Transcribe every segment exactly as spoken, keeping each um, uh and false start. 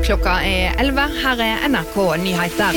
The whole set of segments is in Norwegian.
Klokka er elleve, her er N R K Nyheter.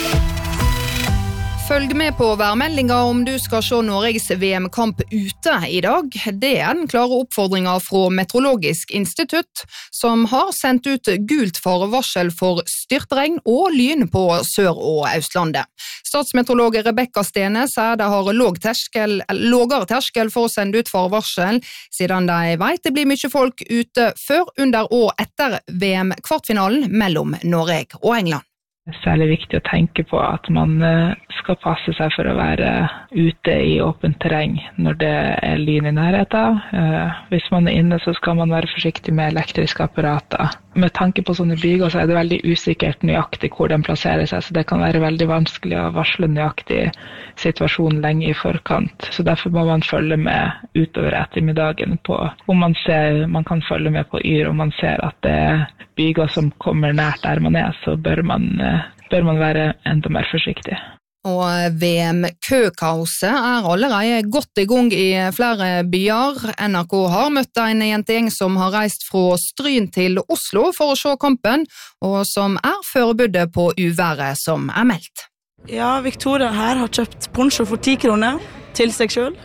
Følg med på værmeldinger om du skal se Norges V M-kamp ute i dag. Det er den klare oppfordringen fra Meteorologisk institutt, som har sendt ut gult farevarsel for styrtregn og lyn på Sør- og Østlandet. Statsmeteorolog Rebecca Stene sier det har låg terskel, lågere terskel for å sende ut farevarsel, siden de vet det blir mye folk ute før, under og etter V M-kvartfinalen mellom Norge og England. Det er særlig viktig å tenke på at man skal passe seg for å være ute i åpent terreng når det er lyn i nærheten. Hvis man er inne, så skal man være forsiktig med elektriske apparater. Med tanke på sånne byger så er det veldig usikkert nøyaktig hvor den plasserer seg, så det kan være veldig vanskelig å varsle nøyaktig situasjonen lenge i forkant. Så derfor må man følge med utover ettermiddagen på om man ser, man kan følge med på yr, om man ser at det er byger som kommer nært der man er, så bør man, bør man være enda mer forsiktig. Og V M-køkaoset er allerede godt i gang i flere byer. N R K har møtt en jentegjeng som har reist fra Stryn til Oslo for å se kampen, og som er forberedt på uværet som er meldt. Ja, Victoria her har kjøpt poncho for ti kroner til seg selv.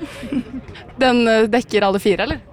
Den dekker alle fire, eller?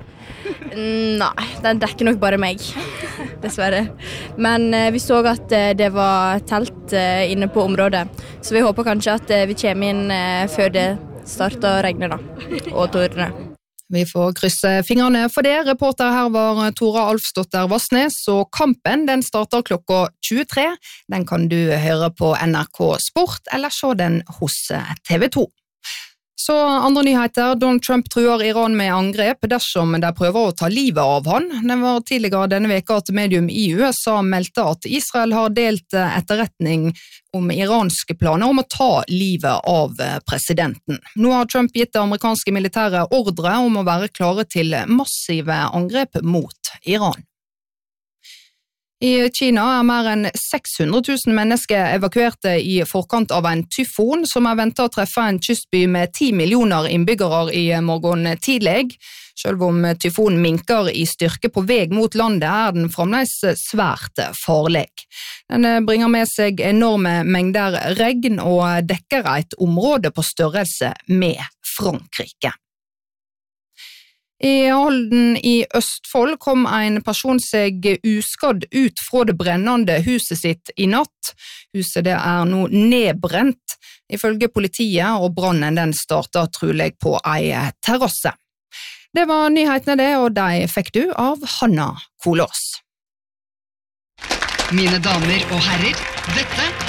Nei, den dekker nok bare meg, dessverre. Men eh, vi så at eh, det var telt eh, inne på området, så vi håper kanskje at eh, vi kommer inn eh, før det starter å regne da, og tordne. Vi får krysse fingrene for det. Reporter her var Tora Alfsdotter Vassnes, og kampen den starter klokka tjuetre. Den kan du høre på N R K Sport, eller se den hos T V to. Så andre nyheter, Donald Trump truer Iran med angrep dersom de prøver å ta livet av han. Det var tidligere denne veka at medium i U S A meldte at Israel har delt etterretning om iranske planer om å ta livet av presidenten. Nå har Trump gitt det amerikanske militære ordre om å være klare til massive angrep mot Iran. I Kina er mer enn seks hundre tusen mennesker evakuerte i forkant av en tyfon som er ventet å treffe en kystby med ti millioner innbyggere i morgen tidlig. Selv om tyfonen minker i styrke på vei mot landet, er den fremdeles svært farlig. Den bringer med seg enorme mengder regn og dekker et område på størrelse med Frankrike. I Halden i Østfold kom en person seg uskadd ut fra det brennende huset sitt i natt. Huset det er nå nedbrent, ifølge politiet, og brannen den startet trolig på en terrasse. Det var nyhetene det, og de fikk du av Hanna Kolås. Mine damer og herrer, dette